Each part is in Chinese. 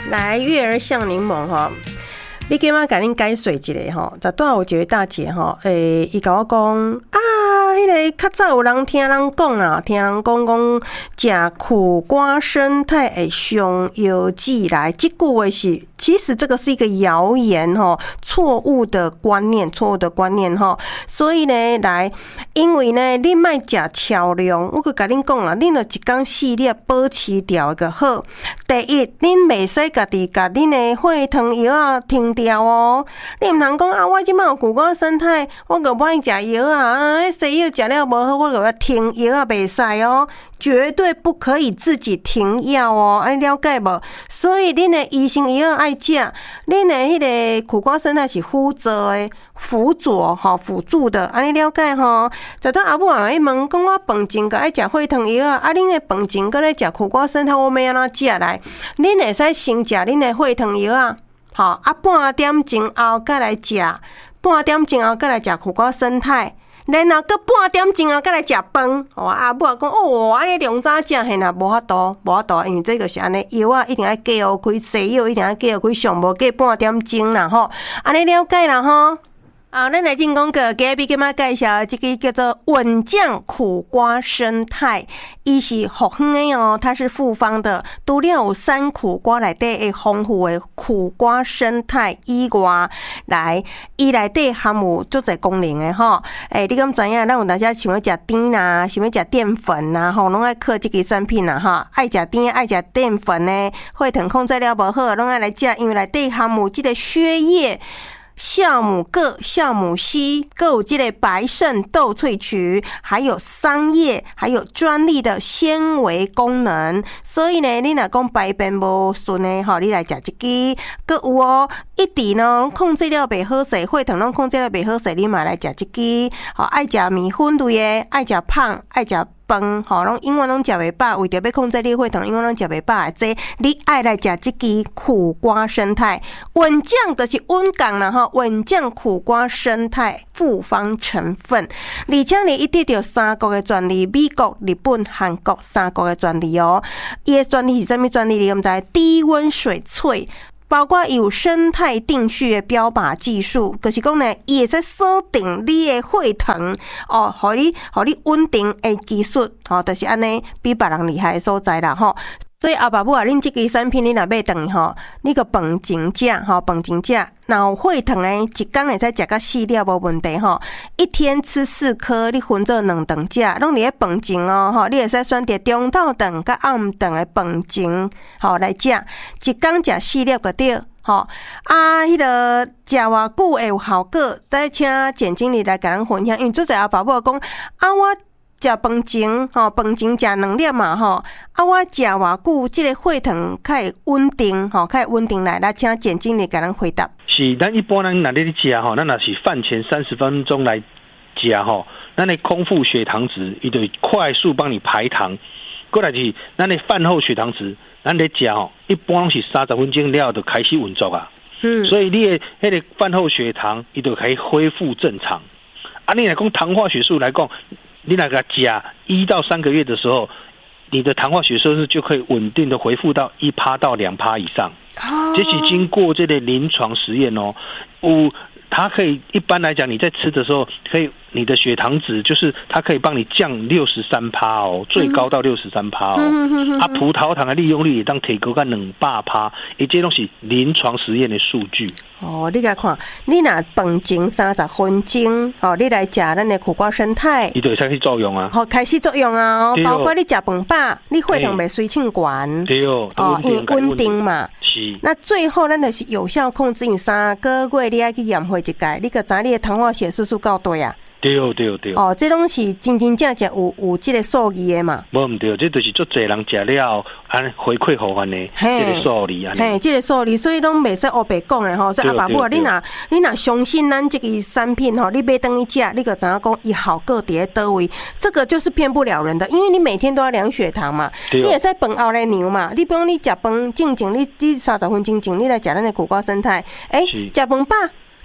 来，月儿像柠檬哈，你今晚甲恁解说一下哈。昨段有一位大姐哈，伊甲我讲啊，迄个较早有人听人讲啦，听人讲食苦瓜生态会上腰子来，这句话是。其实这个是一个谣言哈，错误的观念哈，所以呢，因为呢，你莫食超量，我佮甲恁讲啦，恁就一工4粒保持掉就好。第一，恁袂使家己甲恁的血糖药啊停掉哦。你毋通讲啊，我即摆有苦瓜生态，我佮歹食药啊，西药食了无好，我佮要停药啊，袂使哦。绝对不可以自己停药哦，你了解无？所以恁的医生也要爱食，恁的迄个苦瓜生态是辅助的、辅助的，安尼了解吼？昨天阿母也来问，讲我饭前个爱食血糖药啊，恁的饭前个咧食苦瓜生态，我要安怎食来？恁会使先食恁的血糖药啊，好啊，半点钟后再来食，半点钟后再来食苦瓜生态。然后搁半点钟啊，再来食饭。阿母讲哦，安尼量早食嘿啦，无法度，因为这个是安尼，药啊一定要记哦，开西药一定要记哦，开上无过半点钟啦吼，安尼了解啦吼。咱来进广告，今日今仔介绍这个叫做稳酱苦瓜生态，伊是复方的哦，它是复方的，除了有3苦瓜内底会丰富的苦瓜生态以外，伊内底含有足侪功能的吼。你敢知影？咱有当时想要食甜啦，想要食淀粉啦，吼，拢爱靠这个产品啦，哈，爱食甜爱食淀粉呢，血糖控制了无好，拢爱来食，因为内底含有这个血液。酵母铬、酵母硒，各有这个白肾豆萃取，还有桑叶，还有专利的纤维功能。所以呢，你若讲排便无顺的吼，你来食这个，各有哦。一直呢控制了袂好势，血糖拢控制了袂好势，你嘛来食这个。好，爱食米粉类的，爱食胖，爱食。饭吼，拢永远拢食袂饱，为着要控制你血糖，永远拢食袂饱的这，你爱来食这支苦瓜生态稳酱，就是稳降啦吼，稳酱苦瓜生态复方成分，而且呢，伊得到3国的专利，美国、日本、韩国3国的专利哦。伊的专利是啥物专利？你毋知？低温水萃。包括有生态定序的标靶技术，就是讲呢，伊会使锁定你的血糖哦，互你稳定的技术，哦，就是安尼，比别人厉害的所在啦吼。所以阿爸母啊，恁这个产品你若买顿吼，你个饭前食吼，饭前食，然后血糖呢，一天会使食到4粒无问题吼，一天吃4颗，你分做2顿食，拢伫咧饭前哦吼，你会使选择中昼顿甲暗顿的饭前吼来食，一天食4粒就对。吼迄个食偌久会有效果，再请简经理来甲咱分享，因为做者阿爸母讲我。食饭前吼，饭前食2粒嘛吼，我食偌久，这个血糖较会稳定吼，较会稳定来，请简经理给咱回答。 是，咱一般人若咧食吼，咱若是饭前30分钟来食吼，咱的空腹血糖值，伊就快速帮你排糖。过来是咱的饭后血糖值，咱咧食吼，一般拢是30分钟了就开始运作啊。所以你的迄个饭后血糖，伊就可以恢复正常。你来讲糖化血素来讲。你那个食1到3个月的时候，你的糖化血色素就可以稳定的恢复到1%到2%以上。这是经过这类临床实验哦，它可以一般来讲，你在吃的时候，可以你的血糖值就是它可以帮你降63%哦，最高到63%哦。葡萄糖的利用率也当提高到200%，这都是临床实验的数据。 哦，你来看，你若饭前30分钟，哦，你来食咱的苦瓜生态， 伊就会开始作用啊。 好，开始作用啊！包括你食饭饱，你血糖袂随清悬， 对哦， 因为稳定嘛。 是。 那最后咱就是有效控制，因为3个月你爱去验血一届，你个知你的糖化血色素够对啊。 对， 这拢是真正有这个数据的嘛？ 无唔对，这就是足侪人食了，回馈互阮的这个数据啊。 这个数据，所以拢袂使黑白讲的吼。所以阿爸母啊，你若相信咱这个产品吼，你买回去食，你就知影讲伊好个伫咧倒位。这个就是骗不了人的，因为你每天都要量血糖嘛，你也在饭后来量嘛。你比如你食饭正经，你30分钟前你来食咱的苦瓜生态，食饭饱。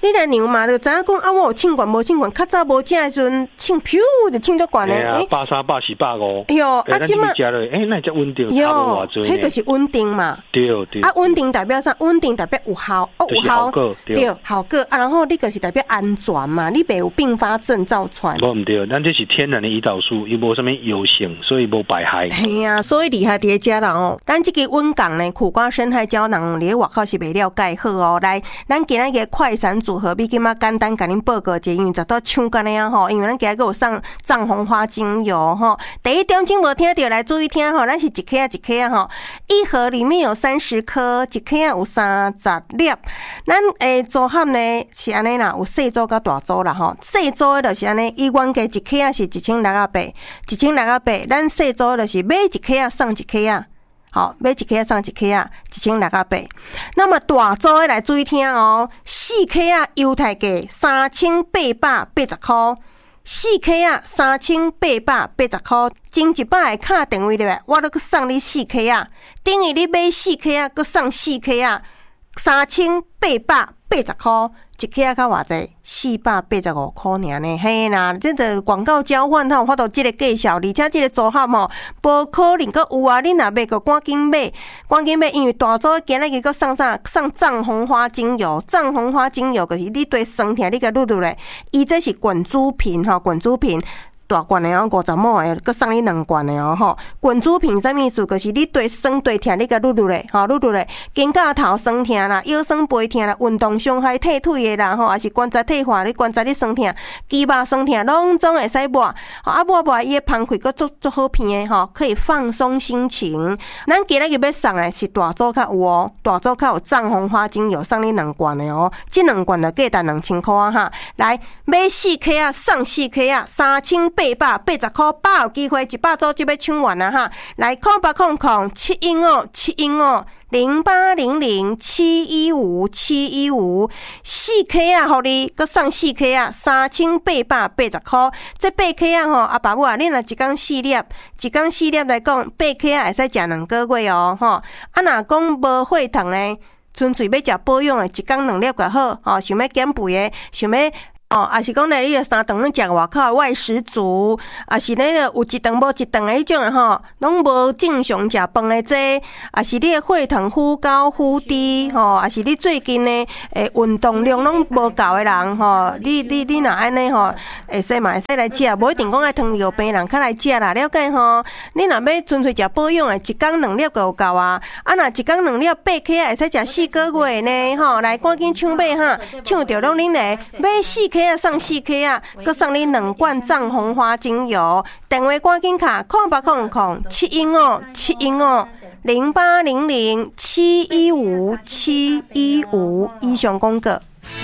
你来量嘛，就知影讲啊，我有称悬无称悬，较早无食的时阵，称噗就称足悬的。 83、84、85。 哎呦，啊，即马食了，那叫稳定，差无偌多。 迄就是稳定嘛。 对。 啊，稳定代表啥？稳定代表有效， 有效果， 对，效果啊。然后你就是代表安全嘛，你袂有并发症造传。 无唔对，咱这是天然的胰岛素，伊无什么油性，所以无排害。 系啊，所以厉害伫遮啦哦。咱这个稳港呢，苦瓜生态胶囊，你外口是袂了解好哦。来，咱今仔个快闪组合，比今仔简单甲恁报告一下，因为十到抢干咧吼，因为咱今仔个有送藏红花精油吼。第一点钟无听到，来注意听吼，咱是一颗一颗吼，一盒里面有30颗，一颗有30粒。咱组合呢是安尼啦，有细组甲大组啦吼。细组的就是安尼，伊原价一颗是1600，咱细组就是买一颗送一颗啊。好，买一颗送一颗啊，1600。那么大组的来注意听哦，4颗啊，犹太价3880块，4颗啊，3880块，前100的卡电话咧，我都去送你4颗啊，等于你买4颗啊，佮送4颗啊，3880块。一颗啊，较偌济485块尔呢，嘿啦，这个广告交换吼，发到这个介绍，而且这个组合吼，无可能佮有啊！你若买个赶紧买，因为大组今仔日佮送啥？送藏红花精油，藏红花精油就是你对酸痛你佮撸咧，伊这是滚珠瓶吼，滚珠瓶。大罐的哦，50毛的，佮送你2罐的哦吼。滚珠瓶啥意思？就是你对酸对痛，你甲撸咧，吼撸咧，肩胛头酸痛啦，腰酸背痛啦，运动伤害退的啦，吼，还是关节退化，你关节你酸痛，肌肉酸痛，拢总会使抹。啊抹伊的芳气，佮足好片的吼，可以放松心情。咱今仔日要送的是大组较有哦，大组较有藏红花精油，送你2罐的哦，这2罐就价值2000块啊哈。来买4颗啊，送4颗啊，3880块，把有机会100组就要抢完啦哈！来0800715715 0800715715 4颗啊，互你佮送4颗啊，3880块。这8颗啊吼，阿爸母啊，你若一天4粒来讲，8颗啊会使食2个月哦吼。啊，若讲无血糖呢，纯粹要食保养的，一天2粒就好。吼，想要减肥的，想要。也是讲咧，你个3顿你食外口外食族，也是咧有一顿无一顿的迄种的吼，拢无正常食饭的这，也是你的血糖忽高忽低吼，也是你最近呢运动量拢无够的人吼，你若安尼吼，会使嘛会使来食，无一定讲爱糖尿病人较来食啦，了解吼？你若要纯粹食保养的，一天2粒就有够啊！啊，若一天2粒8颗会使食4个月呢吼，来赶紧抢买哈，抢着拢恁来买4颗。送4颗啊，佮送你2罐藏红花精油。电话赶紧卡0800715715 0800715715以上广告。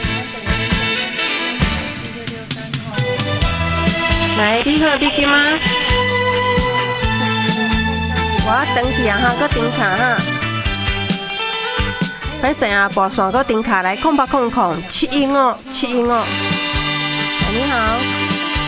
来，你好，你今吗？我登去啊哈，佮顶卡哈。歹势啊，跋线佮顶卡来0800715715。你好。